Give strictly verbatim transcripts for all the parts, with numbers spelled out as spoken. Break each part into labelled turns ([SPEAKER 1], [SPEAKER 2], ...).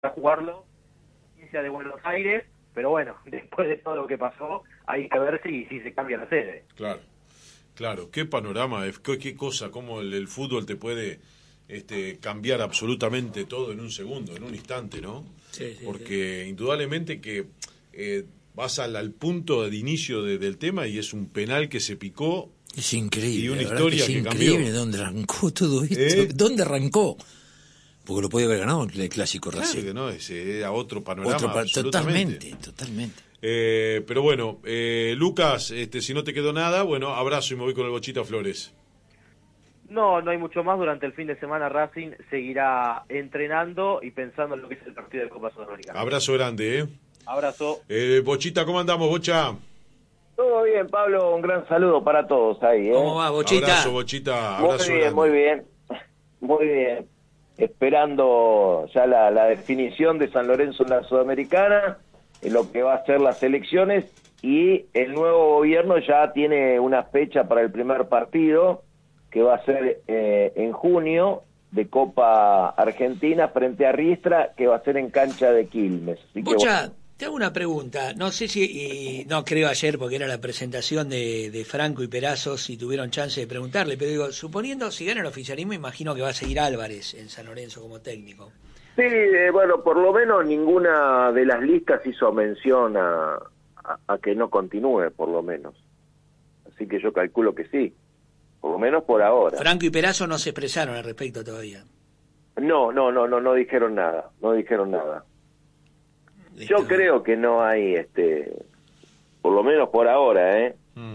[SPEAKER 1] para jugarlo de Buenos Aires, pero bueno, después de todo lo que pasó, hay que ver si, si se cambia la sede.
[SPEAKER 2] Claro, claro, qué panorama, qué, qué cosa, cómo el, el fútbol te puede este, cambiar absolutamente todo en un segundo, en un instante, ¿no?
[SPEAKER 3] Sí, sí,
[SPEAKER 2] Porque
[SPEAKER 3] sí.
[SPEAKER 2] indudablemente que eh, vas al, al punto de inicio de, del tema y es un penal que se picó.
[SPEAKER 3] Es increíble,
[SPEAKER 2] y una
[SPEAKER 3] la verdad
[SPEAKER 2] historia
[SPEAKER 3] que es
[SPEAKER 2] que
[SPEAKER 3] increíble
[SPEAKER 2] cambió.
[SPEAKER 3] dónde arrancó todo esto,
[SPEAKER 2] ¿Eh?
[SPEAKER 3] dónde arrancó. Porque lo podía haber ganado el clásico
[SPEAKER 2] Claro
[SPEAKER 3] Racing.
[SPEAKER 2] que no, ese era otro panorama.
[SPEAKER 3] Otro pa-
[SPEAKER 2] absolutamente.
[SPEAKER 3] Totalmente, totalmente.
[SPEAKER 2] Eh, pero bueno, eh, Lucas, este, si no te quedó nada, bueno, abrazo y me voy con el Bochita Flores.
[SPEAKER 1] No, no hay mucho más. Durante el fin de semana Racing seguirá entrenando y pensando en lo que es el partido de Copa Sudamericana.
[SPEAKER 2] Abrazo grande, ¿eh?
[SPEAKER 1] Abrazo.
[SPEAKER 2] Eh, Bochita, ¿cómo andamos, Bocha?
[SPEAKER 4] Todo bien, Pablo, un gran saludo para todos ahí, ¿eh?
[SPEAKER 3] ¿Cómo va, Bochita?
[SPEAKER 2] Abrazo, Bochita, abrazo
[SPEAKER 4] Muy bien,
[SPEAKER 2] grande.
[SPEAKER 4] muy bien, muy bien. Esperando ya la, la definición de San Lorenzo en la Sudamericana, en lo que va a ser las elecciones, y el nuevo gobierno ya tiene una fecha para el primer partido, que va a ser eh, en junio, de Copa Argentina, frente a Riestra, que va a ser en cancha de Quilmes. Así que,
[SPEAKER 3] Bocha,
[SPEAKER 4] bueno,
[SPEAKER 3] te hago una pregunta. No sé si, y, no creo ayer porque era la presentación de, de Franco y Perazzos y tuvieron chance de preguntarle, pero digo, suponiendo si gana el oficialismo, imagino que va a seguir Álvarez en San Lorenzo como técnico.
[SPEAKER 4] Sí, eh, bueno, por lo menos ninguna de las listas hizo mención a, a, a que no continúe, por lo menos. Así que yo calculo que sí, por lo menos por ahora.
[SPEAKER 3] Franco y Perazzos no se expresaron al respecto todavía.
[SPEAKER 4] No, no, no, no, no dijeron nada, no dijeron nada.
[SPEAKER 3] Listo.
[SPEAKER 4] Yo creo que no hay, este, por lo menos por ahora, ¿eh?
[SPEAKER 2] Mm.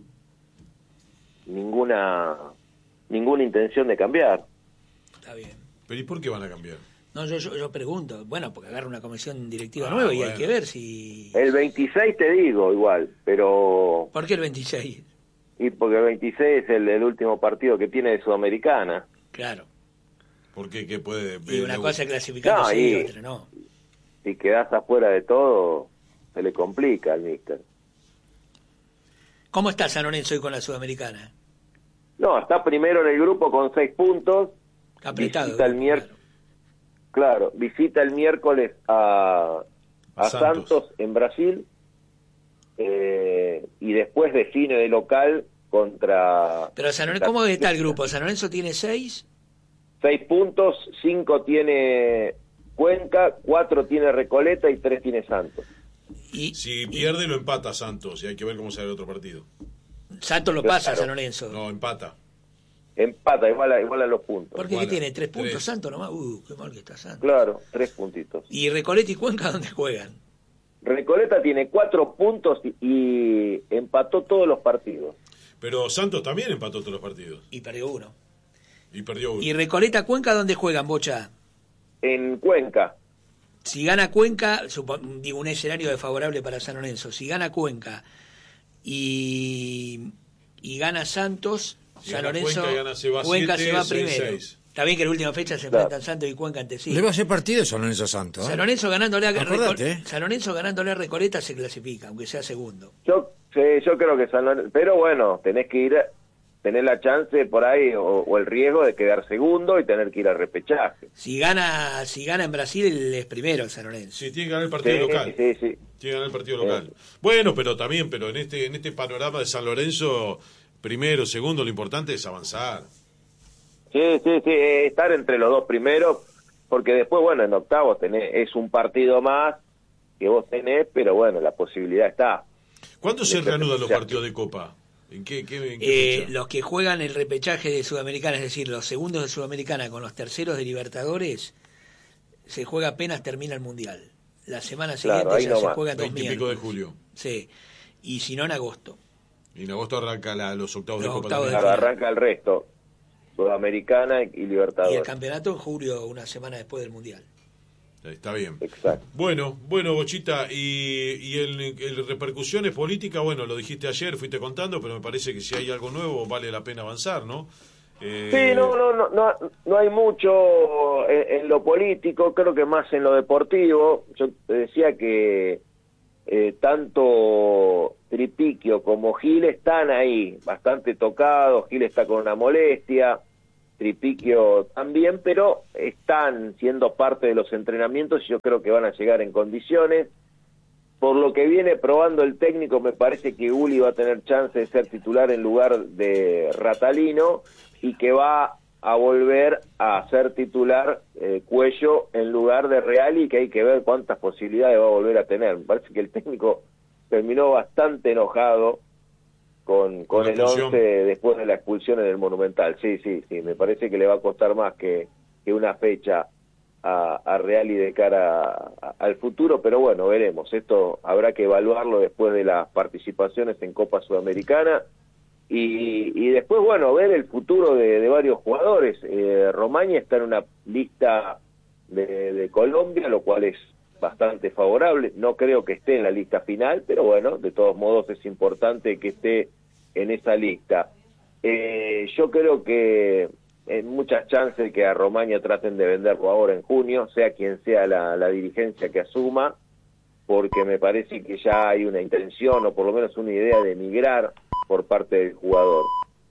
[SPEAKER 4] Ninguna, ninguna intención de cambiar.
[SPEAKER 3] Está bien.
[SPEAKER 2] Pero ¿y por qué van a cambiar?
[SPEAKER 3] No, yo, yo, yo pregunto, bueno, porque agarra una comisión directiva
[SPEAKER 2] Ah,
[SPEAKER 3] nueva y
[SPEAKER 2] bueno.
[SPEAKER 3] hay que ver si...
[SPEAKER 4] El veintiséis te digo igual, pero...
[SPEAKER 3] ¿Por qué el veintiséis?
[SPEAKER 4] Y porque el veintiséis es el, el último partido que tiene de Sudamericana.
[SPEAKER 3] Claro.
[SPEAKER 2] ¿Por qué? ¿Qué puede...?
[SPEAKER 3] Y una
[SPEAKER 2] eh,
[SPEAKER 3] cosa es clasificando
[SPEAKER 4] No,
[SPEAKER 3] sí,
[SPEAKER 4] y-
[SPEAKER 3] otra no.
[SPEAKER 4] Si quedás afuera de todo, se le complica al míster.
[SPEAKER 3] ¿Cómo está San Lorenzo hoy con la Sudamericana?
[SPEAKER 4] No, está primero en el grupo con seis puntos.
[SPEAKER 3] Apretado.
[SPEAKER 4] Visita el mier- claro, visita el miércoles a,
[SPEAKER 2] A
[SPEAKER 4] a
[SPEAKER 2] Santos.
[SPEAKER 4] Santos. en Brasil. Eh, y después define de local contra...
[SPEAKER 3] Pero San Lorenzo, ¿cómo está el grupo? ¿San Lorenzo tiene seis?
[SPEAKER 4] Seis puntos, cinco tiene Cuenca, cuatro tiene Recoleta y tres tiene Santos.
[SPEAKER 3] Y,
[SPEAKER 2] Si
[SPEAKER 3] y
[SPEAKER 2] pierde, lo empata Santos y hay que ver cómo sale el otro partido.
[SPEAKER 3] Santos lo pasa a
[SPEAKER 4] Claro.
[SPEAKER 3] San Lorenzo.
[SPEAKER 2] No, empata.
[SPEAKER 4] Empata, igual a, igual a los puntos.
[SPEAKER 3] ¿Por qué
[SPEAKER 2] Igual a-
[SPEAKER 3] tiene? ¿Tres puntos
[SPEAKER 2] tres.
[SPEAKER 3] Santos nomás? Uh, qué mal que está Santos.
[SPEAKER 4] Claro, tres puntitos.
[SPEAKER 3] ¿Y Recoleta y Cuenca dónde juegan?
[SPEAKER 4] Recoleta tiene cuatro puntos y, y empató todos los partidos.
[SPEAKER 2] Pero Santos también empató todos los partidos
[SPEAKER 3] Y perdió uno.
[SPEAKER 2] y perdió uno.
[SPEAKER 3] ¿Y Recoleta, Cuenca dónde juegan, Bocha?
[SPEAKER 4] En Cuenca,
[SPEAKER 3] Si gana Cuenca, supo- digo, un escenario desfavorable para San Lorenzo. Si gana Cuenca y, y gana Santos,
[SPEAKER 2] Si
[SPEAKER 3] San
[SPEAKER 2] gana
[SPEAKER 3] Lorenzo,
[SPEAKER 2] Cuenca, gana, se va
[SPEAKER 3] Cuenca
[SPEAKER 2] siete,
[SPEAKER 3] se va
[SPEAKER 2] seis,
[SPEAKER 3] primero.
[SPEAKER 2] seis.
[SPEAKER 3] Está bien que en la última fecha se
[SPEAKER 4] Claro.
[SPEAKER 3] enfrentan Santos y Cuenca entre sí.
[SPEAKER 5] Le va a hacer partido San Lorenzo Santos. ¿eh?
[SPEAKER 3] San Lorenzo ganándole a
[SPEAKER 5] Acordate,
[SPEAKER 3] Reco-
[SPEAKER 5] ¿eh?
[SPEAKER 3] San Lorenzo ganándole a Recoleta se clasifica, aunque sea segundo.
[SPEAKER 4] yo sí, yo creo que San Lorenzo, pero bueno, tenés que ir, tener la chance por ahí o, o el riesgo de quedar segundo y tener que ir al repechaje.
[SPEAKER 3] Si gana, si gana en Brasil es primero San Lorenzo.
[SPEAKER 2] Sí, tiene que ganar el partido
[SPEAKER 4] Sí,
[SPEAKER 2] local.
[SPEAKER 4] sí, sí.
[SPEAKER 2] Tiene que ganar el partido local. Bueno, pero también, pero en este en este panorama de San Lorenzo, primero, segundo, lo importante es avanzar.
[SPEAKER 4] Sí, sí, sí, eh, estar entre los dos primeros, porque después, bueno, en octavos tenés, es un partido más que vos tenés, pero bueno, la posibilidad está.
[SPEAKER 2] ¿Cuándo se
[SPEAKER 4] Después
[SPEAKER 2] reanudan los
[SPEAKER 4] ya.
[SPEAKER 2] partidos de Copa? ¿En qué, qué, en qué
[SPEAKER 3] Eh,
[SPEAKER 2] fecha?
[SPEAKER 3] los que juegan el repechaje de Sudamericana, es decir, los segundos de Sudamericana con los terceros de Libertadores, se juega apenas termina el Mundial. La semana siguiente
[SPEAKER 4] Claro, ahí
[SPEAKER 3] ya se
[SPEAKER 4] nomás.
[SPEAKER 3] juegan dos
[SPEAKER 2] veinte y pico de
[SPEAKER 3] miércoles.
[SPEAKER 2] julio.
[SPEAKER 3] Sí, y si no en agosto.
[SPEAKER 2] Y en agosto arranca la- los octavos
[SPEAKER 3] Los
[SPEAKER 2] de Copa
[SPEAKER 3] octavos de
[SPEAKER 2] también.
[SPEAKER 4] Claro,
[SPEAKER 3] final.
[SPEAKER 4] arranca el resto, Sudamericana y
[SPEAKER 3] Y el
[SPEAKER 4] Libertadores.
[SPEAKER 3] campeonato en julio, una semana después del Mundial.
[SPEAKER 2] Está bien.
[SPEAKER 4] Exacto.
[SPEAKER 2] Bueno, bueno, Bochita, y, y el, el repercusiones políticas, bueno, lo dijiste ayer, fuiste contando, pero me parece que si hay algo nuevo vale la pena avanzar, ¿no? Eh,
[SPEAKER 4] Sí, no, no, no, no, no hay mucho en, en lo político, creo que más en lo deportivo. Yo te decía que eh, tanto Tripiquio como Gil están ahí, bastante tocados. Gil está con una molestia, Tripiquio también, pero están siendo parte de los entrenamientos y yo creo que van a llegar en condiciones. Por lo que viene probando el técnico, me parece que Uli va a tener chance de ser titular en lugar de Ratalino y que va a volver a ser titular eh, Cuello en lugar de Reali, que hay que ver cuántas posibilidades va a volver a tener. Me parece que el técnico terminó bastante enojado con, con el once después de la expulsión en el Monumental. Sí, sí, sí, me parece que le va a costar más que, que una fecha a, a Reali de cara a, a, al futuro, pero bueno, veremos. Esto habrá que evaluarlo después de las participaciones en Copa Sudamericana y, y después, bueno, ver el futuro de, de varios jugadores. Eh, Romaña está en una lista de, de Colombia, lo cual es bastante favorable. No creo que esté en la lista final, pero bueno, de todos modos es importante que esté en esa lista. Eh, yo creo que hay muchas chances de que a Romaña traten de venderlo ahora en junio, sea quien sea la, la dirigencia que asuma, porque me parece que ya hay una intención o por lo menos una idea de emigrar por parte del jugador.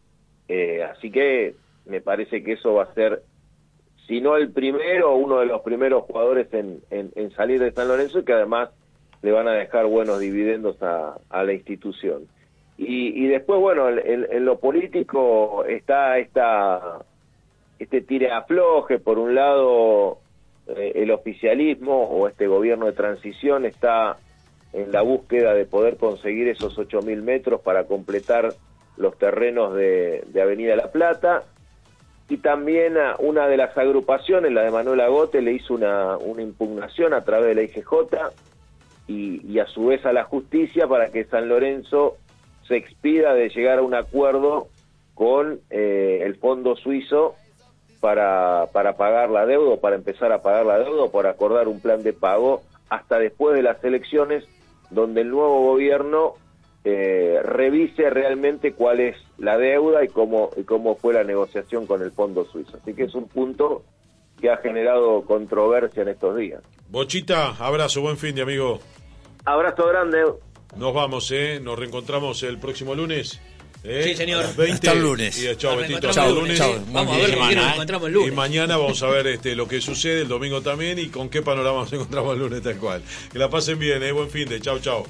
[SPEAKER 4] Eh, así que me parece que eso va a ser, si no el primero, uno de los primeros jugadores en, en, en salir de San Lorenzo y que además le van a dejar buenos dividendos a, a la institución. Y, y después, bueno, en, en lo político está esta este tire afloje. Por un lado, eh, el oficialismo o este gobierno de transición está en la búsqueda de poder conseguir esos ocho mil metros para completar los terrenos de, de Avenida La Plata. Y también a una de las agrupaciones, la de Manuel Agote, le hizo una, una impugnación a través de la I G J y, y a su vez a la justicia para que San Lorenzo se expida de llegar a un acuerdo con eh, el fondo suizo para, para pagar la deuda, o para empezar a pagar la deuda, o por acordar un plan de pago hasta después de las elecciones, donde el nuevo gobierno eh, revise realmente cuál es la deuda y cómo, y cómo fue la negociación con el fondo suizo. Así que es un punto que ha generado controversia en estos días.
[SPEAKER 2] Bochita, abrazo, buen fin de amigo.
[SPEAKER 4] Abrazo grande.
[SPEAKER 2] Nos vamos, ¿eh? Nos reencontramos el próximo lunes. ¿Eh?
[SPEAKER 3] Sí, señor.
[SPEAKER 2] veinte
[SPEAKER 5] Hasta el lunes.
[SPEAKER 2] Y, chao, Betito,
[SPEAKER 3] hasta
[SPEAKER 2] el
[SPEAKER 3] lunes.
[SPEAKER 2] lunes.
[SPEAKER 3] Sí. Vamos a ver con quién nos encontramos el lunes.
[SPEAKER 2] Y mañana vamos a ver este, lo que sucede el domingo también y con qué panorama nos encontramos el lunes tal cual. Que la pasen bien, ¿eh? Buen fin de. Chao, chao.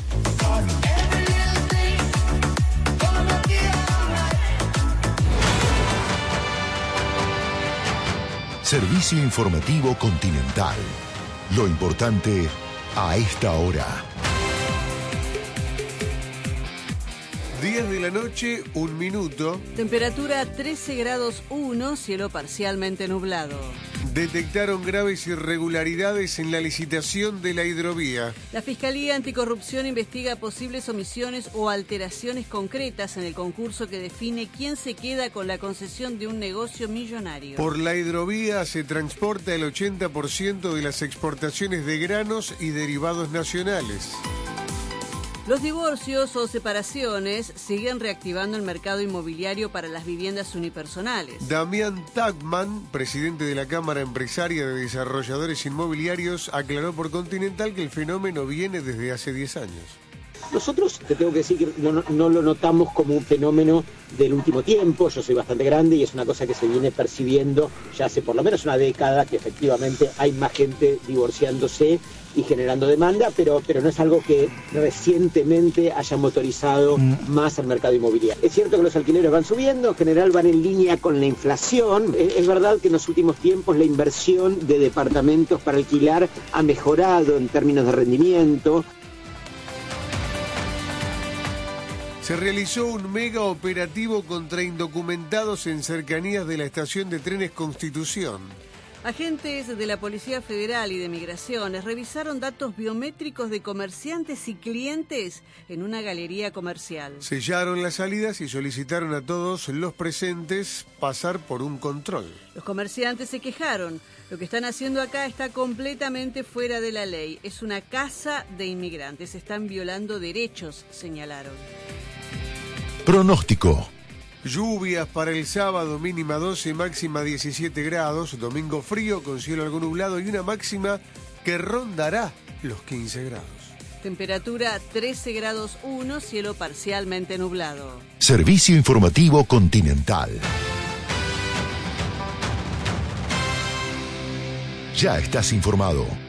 [SPEAKER 6] Servicio informativo Continental. Lo importante a esta hora.
[SPEAKER 7] diez de la noche, un minuto.
[SPEAKER 8] Temperatura trece grados uno, cielo parcialmente nublado.
[SPEAKER 7] Detectaron graves irregularidades en la licitación de la hidrovía.
[SPEAKER 8] La Fiscalía Anticorrupción investiga posibles omisiones o alteraciones concretas en el concurso que define quién se queda con la concesión de un negocio millonario.
[SPEAKER 7] Por la hidrovía se transporta el ochenta por ciento de las exportaciones de granos y derivados nacionales.
[SPEAKER 8] Los divorcios o separaciones siguen reactivando el mercado inmobiliario para las viviendas unipersonales.
[SPEAKER 7] Damián Tagman, presidente de la Cámara Empresaria de Desarrolladores Inmobiliarios, aclaró por Continental que el fenómeno viene desde hace diez años.
[SPEAKER 9] Nosotros, te tengo que decir que no, no lo notamos como un fenómeno del último tiempo. Yo soy bastante grande y es una cosa que se viene percibiendo ya hace por lo menos una década, que efectivamente hay más gente divorciándose y generando demanda, pero, pero no es algo que recientemente haya motorizado más el mercado inmobiliario. Es cierto que los alquileres van subiendo, en general van en línea con la inflación. Es, es verdad que en los últimos tiempos la inversión de departamentos para alquilar ha mejorado en términos de rendimiento.
[SPEAKER 7] Se realizó un mega operativo contra indocumentados en cercanías de la estación de trenes Constitución.
[SPEAKER 8] Agentes de la Policía Federal y de Migraciones revisaron datos biométricos de comerciantes y clientes en una galería comercial.
[SPEAKER 7] Sellaron las salidas y solicitaron a todos los presentes pasar por un control.
[SPEAKER 8] Los comerciantes se quejaron. Lo que están haciendo acá está completamente fuera de la ley. Es una casa de inmigrantes. Están violando derechos, señalaron.
[SPEAKER 6] Pronóstico.
[SPEAKER 7] Lluvias para el sábado, mínima doce, máxima diecisiete grados. Domingo frío con cielo algo nublado y una máxima que rondará los quince grados.
[SPEAKER 8] Temperatura trece grados uno, cielo parcialmente nublado.
[SPEAKER 6] Servicio informativo Continental. Ya estás informado.